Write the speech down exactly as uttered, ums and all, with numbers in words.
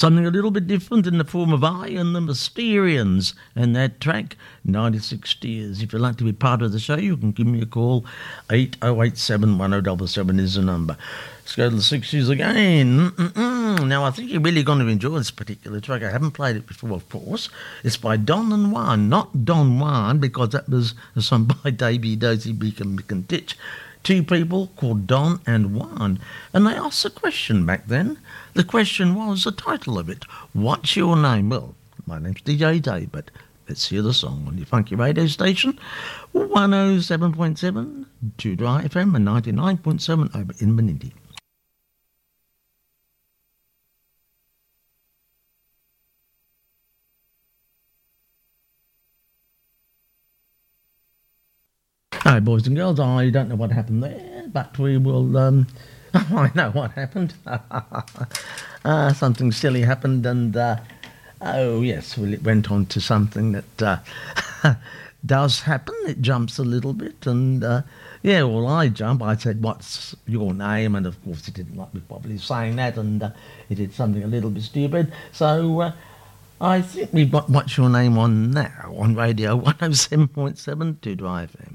Something a little bit different in the form of I and the Mysterians and that track, ninety-six Steers. If you'd like to be part of the show, you can give me a call. eight oh eight seven, one oh seven seven is the number. Let's go to the sixties again. Mm-mm. Now, I think you're really going to enjoy this particular track. I haven't played it before, of course. It's by Don and Juan, not Don Juan, because that was a song by Davey Dozy Beacon Mickentitch. Two people called Don and Juan, and they asked a question back then. The question was the title of it. What's your name? Well, my name's D J Dave, but let's hear the song on your funky radio station. one oh seven point seven, two Dry F M, and ninety-nine point seven over in Menindee. Hi, boys and girls. I don't know what happened there, but we will... Um, oh, I know what happened. uh, something silly happened, and... Uh, oh, yes, well, it went on to something that uh, does happen. It jumps a little bit, and... Uh, yeah, well, I jump. I said, what's your name? And, of course, it didn't like me probably saying that, and uh, it did something a little bit stupid. So... Uh, I think we've got What's Your Name on now on radio one oh seven point seven to Dry F M.